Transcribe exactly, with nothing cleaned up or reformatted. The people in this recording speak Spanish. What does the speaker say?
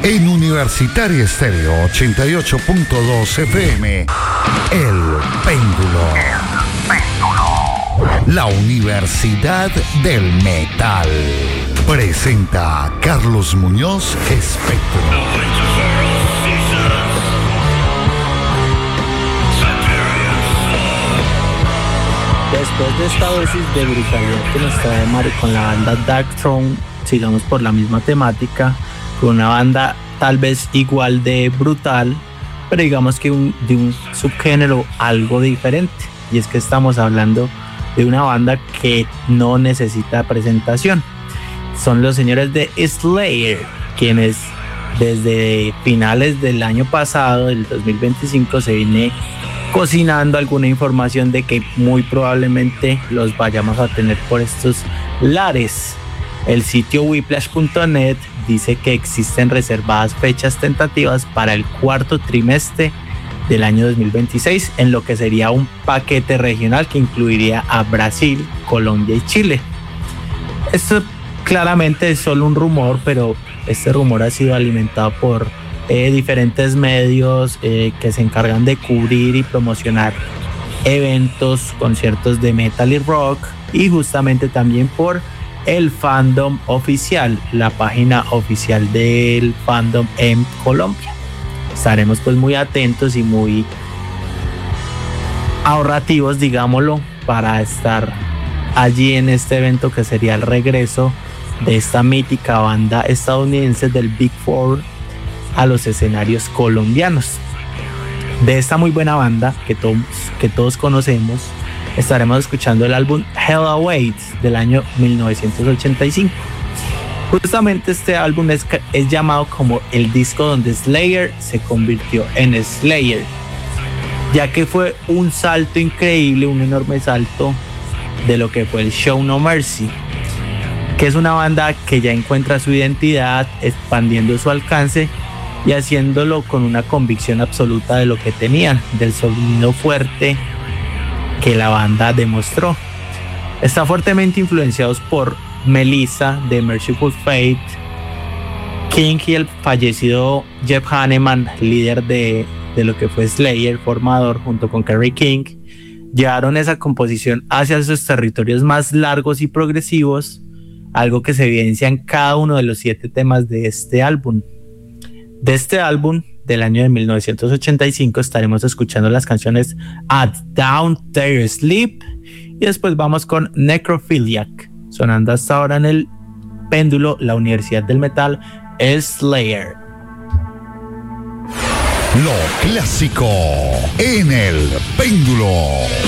En Universitaria Estéreo ochenta y ocho punto dos F M, El Péndulo. El Péndulo. La Universidad del Metal presenta a Carlos Muñoz Espectro. Después de esta dosis de brutalidad que nos trae Mario con la banda Darkthrone, sigamos por la misma temática, con una banda tal vez igual de brutal, pero digamos que un, de un subgénero algo diferente. Y es que estamos hablando de una banda que no necesita presentación. Son los señores de Slayer, quienes desde finales del año pasado, del dos mil veinticinco, se viene cocinando alguna información de que muy probablemente los vayamos a tener por estos lares. El sitio whiplash punto net dice que existen reservadas fechas tentativas para el cuarto trimestre del año dos mil veintiséis, en lo que sería un paquete regional que incluiría a Brasil, Colombia y Chile. Esto claramente es solo un rumor, pero este rumor ha sido alimentado por Eh, diferentes medios eh, que se encargan de cubrir y promocionar eventos, conciertos de metal y rock, y justamente también por el fandom oficial, la página oficial del fandom en Colombia. Estaremos pues muy atentos y muy ahorrativos, digámoslo, para estar allí en este evento que sería el regreso de esta mítica banda estadounidense del Big Four a los escenarios colombianos. De esta muy buena banda que todos, que todos conocemos, estaremos escuchando el álbum Hell Awaits del año mil novecientos ochenta y cinco. Justamente este álbum es, es llamado como el disco donde Slayer se convirtió en Slayer, ya que fue un salto increíble, un enorme salto de lo que fue el Show No Mercy, que es una banda que ya encuentra su identidad, expandiendo su alcance y haciéndolo con una convicción absoluta de lo que tenían, del sonido fuerte que la banda demostró. Está fuertemente influenciados por Melissa de Merciful Fate, King y el fallecido Jeff Hanneman, líder de, de lo que fue Slayer, formador, junto con Kerry King. Llevaron esa composición hacia sus territorios más largos y progresivos, algo que se evidencia en cada uno de los siete temas de este álbum. De este álbum del año de mil novecientos ochenta y cinco estaremos escuchando las canciones At Down There Sleep y después vamos con Necrophiliac, sonando hasta ahora en el Péndulo, la Universidad del Metal, Slayer. Lo clásico en el Péndulo.